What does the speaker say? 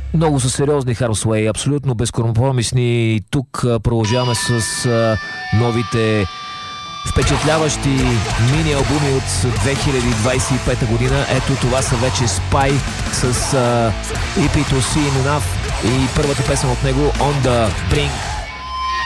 Много са сериозни Harsway, абсолютно безкомпромисни. Тук продължаваме с новите впечатляващи мини-албуми от 2025 година. Ето това са вече Spy с EP to See Enough и първата песен от него On The Brink.